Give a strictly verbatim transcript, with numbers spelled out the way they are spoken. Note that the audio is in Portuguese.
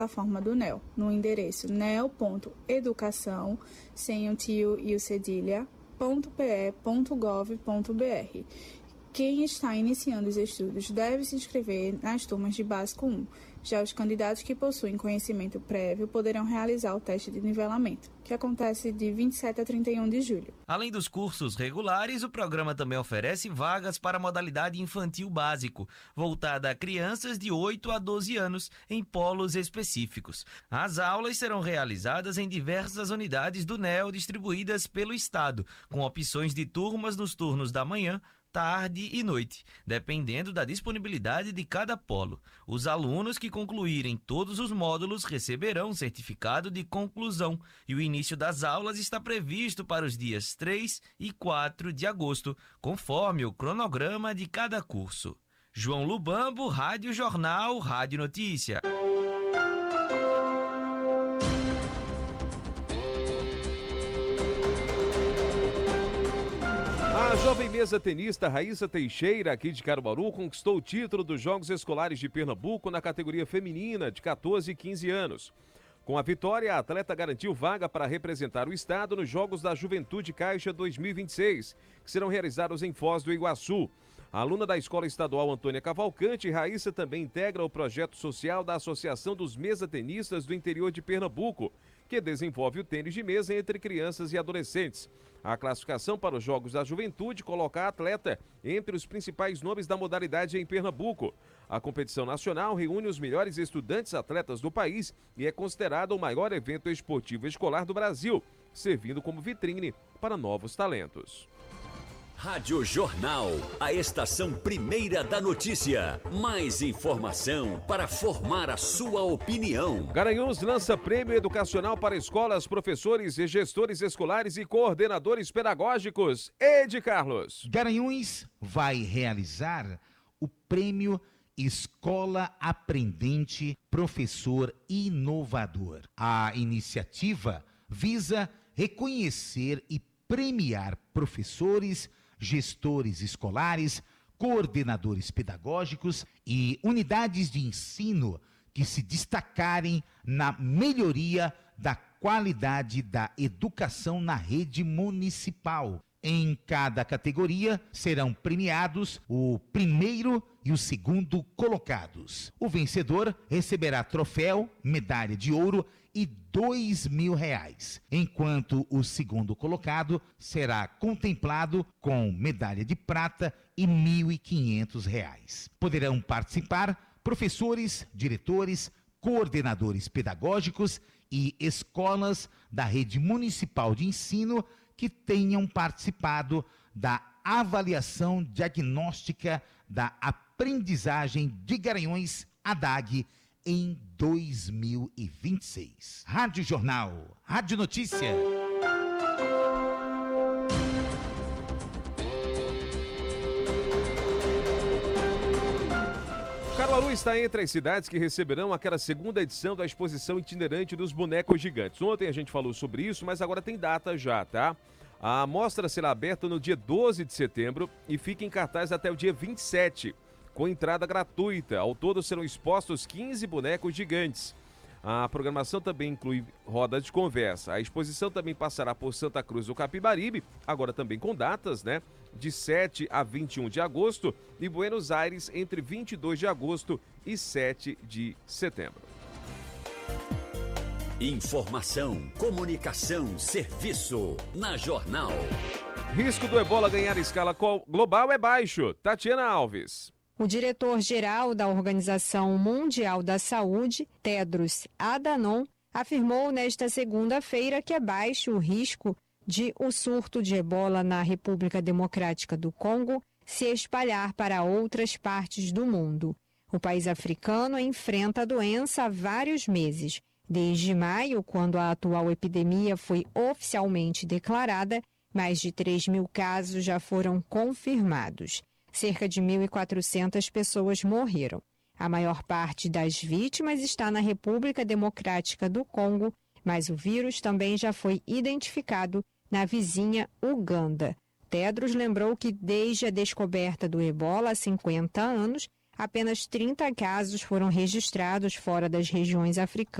plataforma do N E L, no endereço nel ponto educação, sem o tio e o cedilha, ponto pe ponto gov ponto br. Quem está iniciando os estudos deve se inscrever nas turmas de Básico um. Já os candidatos que possuem conhecimento prévio poderão realizar o teste de nivelamento, que acontece de vinte e sete a trinta e um de julho. Além dos cursos regulares, o programa também oferece vagas para a modalidade infantil básico, voltada a crianças de oito a doze anos, em polos específicos. As aulas serão realizadas em diversas unidades do N E L distribuídas pelo Estado, com opções de turmas nos turnos da manhã, tarde e noite, dependendo da disponibilidade de cada polo. Os alunos que concluírem todos os módulos receberão um certificado de conclusão e o início das aulas está previsto para os dias três e quatro de agosto, conforme o cronograma de cada curso. João Lubambo, Rádio Jornal, Rádio Notícia. A jovem mesa tenista Raíssa Teixeira, aqui de Caruaru, conquistou o título dos Jogos Escolares de Pernambuco na categoria feminina de catorze e quinze anos. Com a vitória, a atleta garantiu vaga para representar o estado nos Jogos da Juventude Caixa dois mil e vinte e seis, que serão realizados em Foz do Iguaçu. A aluna da Escola Estadual Antônia Cavalcante, Raíssa também integra o projeto social da Associação dos Mesatenistas do Interior de Pernambuco, que desenvolve o tênis de mesa entre crianças e adolescentes. A classificação para os Jogos da Juventude coloca a atleta entre os principais nomes da modalidade em Pernambuco. A competição nacional reúne os melhores estudantes atletas do país e é considerada o maior evento esportivo escolar do Brasil, servindo como vitrine para novos talentos. Rádio Jornal, a estação primeira da notícia. Mais informação para formar a sua opinião. Garanhuns lança prêmio educacional para escolas, professores e gestores escolares e coordenadores pedagógicos. Ed Carlos. Garanhuns vai realizar o prêmio Escola Aprendente Professor Inovador. A iniciativa visa reconhecer e premiar professores, gestores escolares, coordenadores pedagógicos e unidades de ensino que se destacarem na melhoria da qualidade da educação na rede municipal. Em cada categoria serão premiados o primeiro e o segundo colocados. O vencedor receberá troféu, medalha de ouro e dois mil reais, enquanto o segundo colocado será contemplado com medalha de prata e mil e quinhentos reais. Poderão participar professores, diretores, coordenadores pedagógicos e escolas da rede municipal de ensino que tenham participado da avaliação diagnóstica da aprendizagem de Garanhuns A D A G em dois mil e vinte e seis. Rádio Jornal, Rádio Notícia. Caruaru está entre as cidades que receberão aquela segunda edição da exposição itinerante dos bonecos gigantes. Ontem a gente falou sobre isso, mas agora tem data já, tá? A mostra será aberta no dia doze de setembro e fica em cartaz até o dia vinte e sete, com entrada gratuita. Ao todo serão expostos quinze bonecos gigantes. A programação também inclui roda de conversa. A exposição também passará por Santa Cruz do Capibaribe, agora também com datas, né? De sete a vinte e um de agosto e Buenos Aires entre vinte e dois de agosto e sete de setembro. Informação, comunicação, serviço. Na Jornal. Risco do ebola ganhar escala global é baixo. Tatiana Alves. O diretor-geral da Organização Mundial da Saúde, Tedros Adhanom, afirmou nesta segunda-feira que é baixo o risco de o surto de ebola na República Democrática do Congo se espalhar para outras partes do mundo. O país africano enfrenta a doença há vários meses. Desde maio, quando a atual epidemia foi oficialmente declarada, mais de três mil casos já foram confirmados. Cerca de mil e quatrocentas pessoas morreram. A maior parte das vítimas está na República Democrática do Congo, mas o vírus também já foi identificado na vizinha Uganda. Tedros lembrou que desde a descoberta do ebola há cinquenta anos, apenas trinta casos foram registrados fora das regiões africanas.